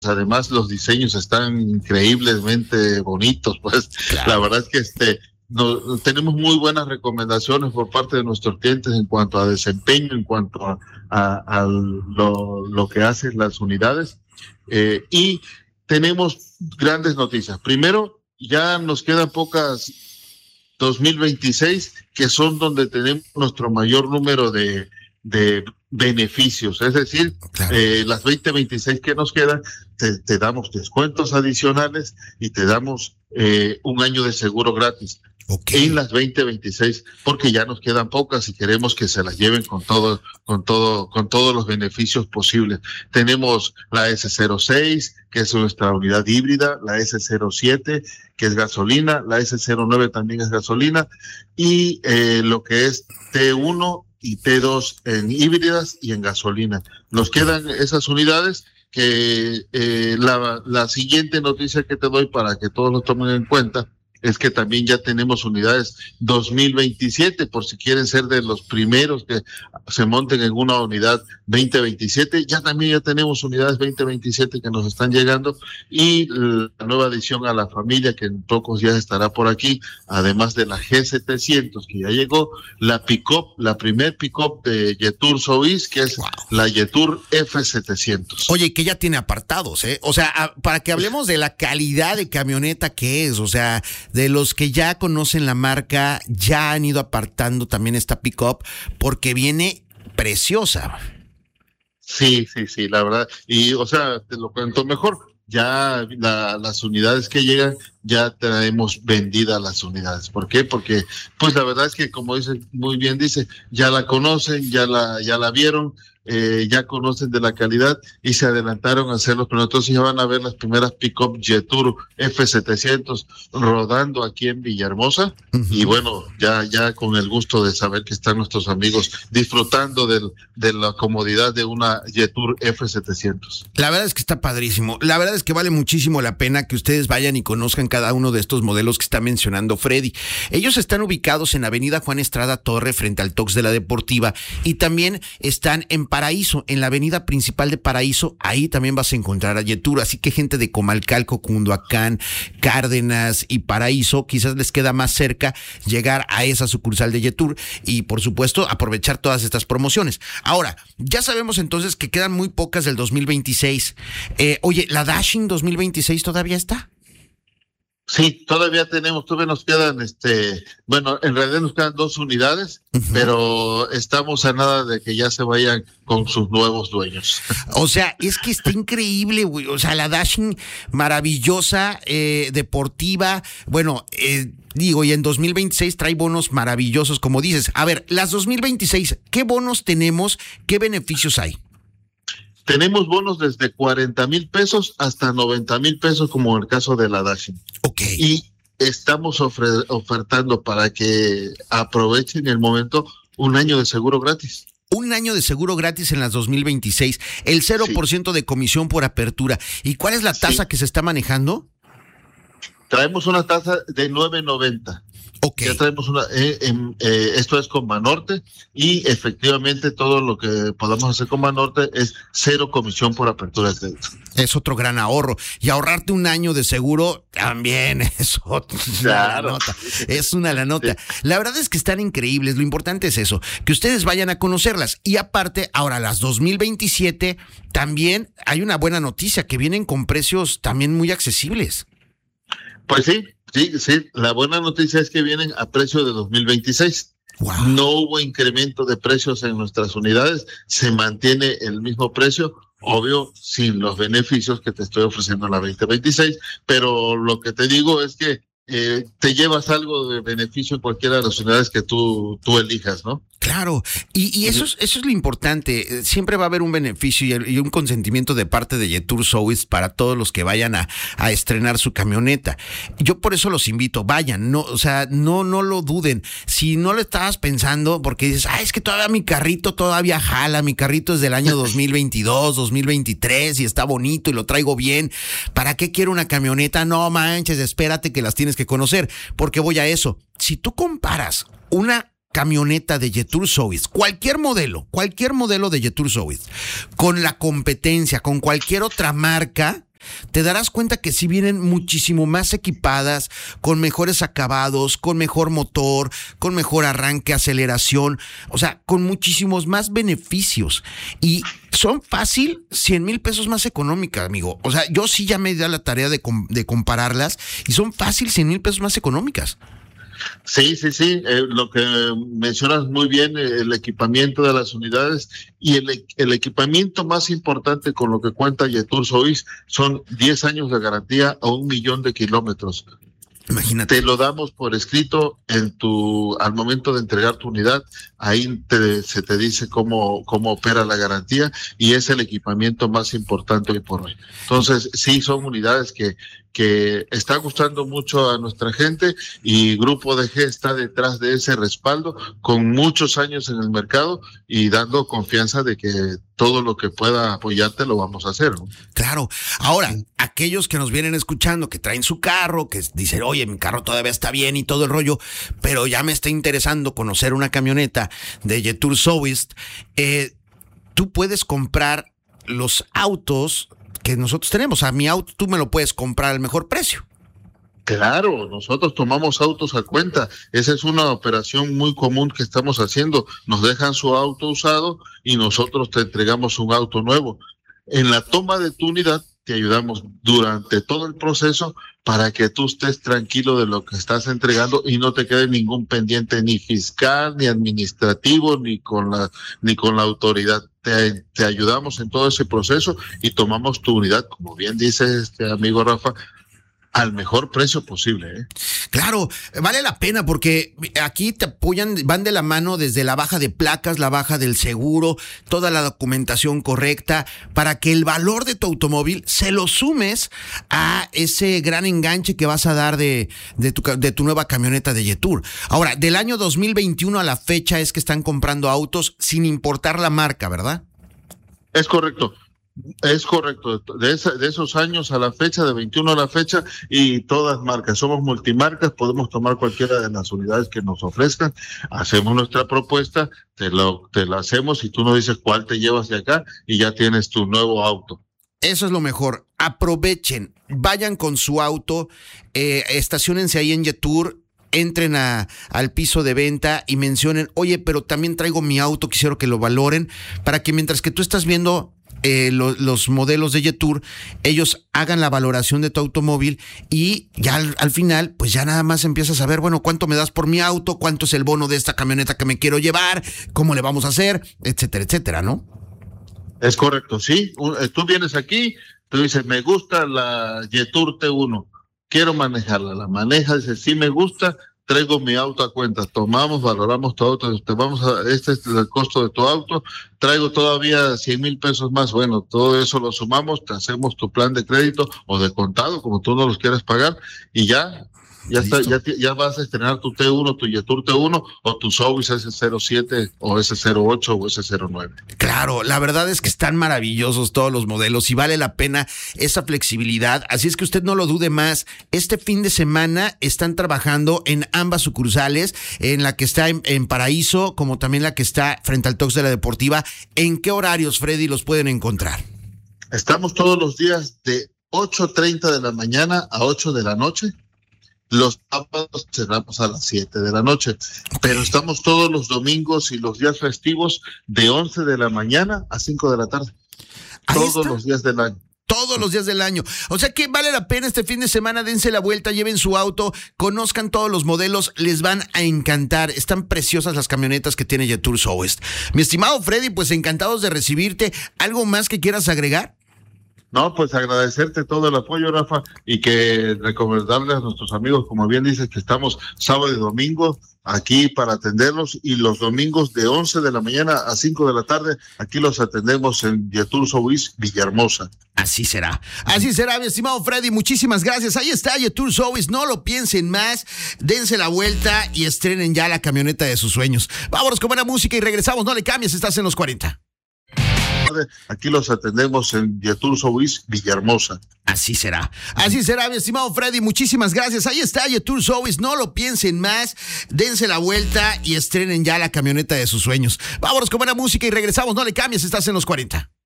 Además los diseños están increíblemente bonitos, pues Claro. la verdad es que tenemos muy buenas recomendaciones por parte de nuestros clientes en cuanto a desempeño, en cuanto a lo que hacen las unidades, y tenemos grandes noticias. Primero, ya nos quedan pocas 2026, que son donde tenemos nuestro mayor número de beneficios. Es decir, Claro. las 2026 que nos quedan, te damos descuentos adicionales y te damos un año de seguro gratis. Okay. En las 2026, porque ya nos quedan pocas y queremos que se las lleven con todos los beneficios posibles. Tenemos la S06, que es nuestra unidad híbrida, la S07, que es gasolina, la S09 también es gasolina, y lo que es T1 y T2 en híbridas y en gasolina. Nos quedan esas unidades que la siguiente noticia que te doy para que todos lo tomen en cuenta es que también ya tenemos unidades 2027, por si quieren ser de los primeros que se monten en una unidad 2027, ya tenemos unidades 2027 que nos están llegando, y la nueva adición a la familia que en pocos días estará por aquí, además de la G700 que ya llegó, la pick-up, la primer pick-up de Jetour Sowiz, que es la Jetour F700. Oye, que ya tiene apartados, ¿eh? O sea, para que hablemos de la calidad de camioneta que es, o sea, de los que ya conocen la marca, ya han ido apartando también esta pick-up porque viene preciosa. Sí, la verdad. Y, o sea, te lo cuento mejor. Ya las unidades que llegan, ya tenemos vendidas las unidades. ¿Por qué? Porque, pues la verdad es que, como muy bien dice, ya la conocen, ya la vieron, ya conocen de la calidad y se adelantaron a hacerlos, pero entonces ya van a ver las primeras pick-up Jetour F700 rodando aquí en Villahermosa. Uh-huh. Y bueno, ya con el gusto de saber que están nuestros amigos disfrutando de la comodidad de una Jetour F700. La verdad es que está padrísimo. La verdad es que vale muchísimo la pena que ustedes vayan y conozcan cada uno de estos modelos que está mencionando Freddy. Ellos están ubicados en Avenida Juan Estrada Torre, frente al Tox de la Deportiva, y también están en Paraíso, en la avenida principal de Paraíso. Ahí también vas a encontrar a Jetour, así que gente de Comalcalco, Cunduacán, Cárdenas y Paraíso, quizás les queda más cerca llegar a esa sucursal de Jetour y, por supuesto, aprovechar todas estas promociones. Ahora, ya sabemos entonces que quedan muy pocas del 2026. Oye, ¿la Dashing 2026 todavía está? Sí, todavía nos quedan, bueno, en realidad nos quedan 2 unidades, uh-huh, pero estamos a nada de que ya se vayan con sus nuevos dueños. O sea, es que está increíble, güey. O sea, la Dashing maravillosa, deportiva, bueno, digo, y en 2026 trae bonos maravillosos, como dices. A ver, las 2026, ¿qué bonos tenemos? ¿Qué beneficios hay? Tenemos bonos desde 40,000 pesos hasta 90,000 pesos, como en el caso de la Dashing. Okay. Y estamos ofertando para que aprovechen el momento un año de seguro gratis. Un año de seguro gratis en las 2026, el 0% de comisión por apertura. ¿Y cuál es la tasa que se está manejando? Traemos una tasa de 9.90. Okay. Ya traemos esto es con Banorte, y efectivamente todo lo que podamos hacer con Banorte es 0 comisión por apertura de crédito. Es otro gran ahorro. Y ahorrarte un año de seguro también es una nota. Es una la nota. Sí. La verdad es que están increíbles. Lo importante es eso, que ustedes vayan a conocerlas. Y aparte, ahora las 2027 también hay una buena noticia, que vienen con precios también muy accesibles. Pues sí, la buena noticia es que vienen a precio de 2026. Wow. No hubo incremento de precios en nuestras unidades, se mantiene el mismo precio, obvio, sin los beneficios que te estoy ofreciendo en la 2026, pero lo que te digo es que te llevas algo de beneficio en cualquiera de las unidades que tú elijas, ¿no? Claro, y eso es lo importante. Siempre va a haber un beneficio y un consentimiento de parte de Jetour Sowiz para todos los que vayan a estrenar su camioneta. Yo por eso los invito, vayan, no lo duden. Si no lo estabas pensando, porque dices, es que todavía mi carrito todavía jala, mi carrito es del año 2022, 2023 y está bonito y lo traigo bien. ¿Para qué quiero una camioneta? No manches, espérate que las tienes que conocer, porque voy a eso. Si tú comparas una camioneta de Jetour Sowiz, cualquier modelo de Jetour Sowiz, con la competencia, con cualquier otra marca, te darás cuenta que sí vienen muchísimo más equipadas, con mejores acabados, con mejor motor, con mejor arranque, aceleración, o sea, con muchísimos más beneficios. Y son fácil 100,000 pesos más económicas, amigo. O sea, yo sí ya me di a la tarea de compararlas y son fácil 100,000 pesos más económicas. Sí, sí, sí, lo que mencionas muy bien, el equipamiento de las unidades y el equipamiento más importante con lo que cuenta Jetour Sois son 10 años de garantía a 1,000,000 de kilómetros. Imagínate. Te lo damos por escrito al momento de entregar tu unidad, ahí se te dice cómo opera la garantía y es el equipamiento más importante hoy por hoy. Entonces, sí, son unidades que está gustando mucho a nuestra gente y Grupo DG está detrás de ese respaldo con muchos años en el mercado y dando confianza de que todo lo que pueda apoyarte lo vamos a hacer, ¿no? Claro. Ahora, aquellos que nos vienen escuchando, que traen su carro, que dicen, oye, mi carro todavía está bien y todo el rollo, pero ya me está interesando conocer una camioneta de Jetour Sois, tú puedes comprar los autos que nosotros tenemos. A mi auto tú me lo puedes comprar al mejor precio. Claro, nosotros tomamos autos a cuenta. Esa es una operación muy común que estamos haciendo. Nos dejan su auto usado y nosotros te entregamos un auto nuevo. En la toma de tu unidad te ayudamos durante todo el proceso para que tú estés tranquilo de lo que estás entregando y no te quede ningún pendiente ni fiscal, ni administrativo, ni con la autoridad. Te ayudamos en todo ese proceso y tomamos tu unidad, como bien dice este amigo Rafa, al mejor precio posible, ¿eh? Claro, vale la pena porque aquí te apoyan, van de la mano desde la baja de placas, la baja del seguro, toda la documentación correcta para que el valor de tu automóvil se lo sumes a ese gran enganche que vas a dar de tu nueva camioneta de Jetour. Ahora, del año 2021 a la fecha es que están comprando autos sin importar la marca, ¿verdad? Es correcto. Es correcto, de esos años a la fecha, de 21 a la fecha, y todas marcas, somos multimarcas, podemos tomar cualquiera de las unidades que nos ofrezcan, hacemos nuestra propuesta, te la hacemos y tú nos dices cuál te llevas de acá y ya tienes tu nuevo auto. Eso es lo mejor, aprovechen, vayan con su auto, estaciónense ahí en Jetour, entren al piso de venta y mencionen, oye, pero también traigo mi auto, quisiera que lo valoren, para que mientras que tú estás viendo los modelos de Jetour, ellos hagan la valoración de tu automóvil y ya al final, pues ya nada más empiezas a ver, bueno, cuánto me das por mi auto, cuánto es el bono de esta camioneta que me quiero llevar, cómo le vamos a hacer, etcétera, etcétera, ¿no? Es correcto, sí. Tú vienes aquí, tú dices, me gusta la Jetour T1, quiero manejarla, la manejas, dices, sí me gusta, traigo mi auto a cuenta, tomamos, valoramos tu auto, este es el costo de tu auto, traigo todavía 100,000 pesos más, bueno, todo eso lo sumamos, te hacemos tu plan de crédito o de contado, como tú no los quieras pagar, y ya está, ya vas a estrenar tu T1, tu Jetour T1 o tu Sois S07 o S08 o S09. Claro, la verdad es que están maravillosos todos los modelos y vale la pena esa flexibilidad, así es que usted no lo dude más. Este fin de semana están trabajando en ambas sucursales, en la que está en Paraíso, como también la que está frente al Tox de la Deportiva. ¿En qué horarios, Freddy, los pueden encontrar? Estamos todos los días de 8:30 de la mañana a 8 de la noche. Los sábados cerramos a las 7 de la noche, pero estamos todos los domingos y los días festivos de 11 de la mañana a 5 de la tarde. Todos los días del año. Todos los días del año. O sea que vale la pena este fin de semana, dense la vuelta, lleven su auto, conozcan todos los modelos, les van a encantar. Están preciosas las camionetas que tiene Jetour Sois. Mi estimado Freddy, pues encantados de recibirte. ¿Algo más que quieras agregar? No, pues agradecerte todo el apoyo, Rafa, y que recomendarle a nuestros amigos, como bien dices, que estamos sábado y domingo aquí para atenderlos, y los domingos de 11 de la mañana a 5 de la tarde, aquí los atendemos en Jetour Sois, Villahermosa. Así será, mi estimado Freddy, muchísimas gracias. Ahí está Jetour Sois, no lo piensen más, dense la vuelta y estrenen ya la camioneta de sus sueños. Vámonos con buena música y regresamos, no le cambies, estás en los 40. Aquí los atendemos en Jetour Sois, Villahermosa. Así será, mi estimado Freddy, muchísimas gracias. Ahí está Jetour Sois, no lo piensen más, dense la vuelta y estrenen ya la camioneta de sus sueños. Vámonos con buena música y regresamos, no le cambies, estás en los 40.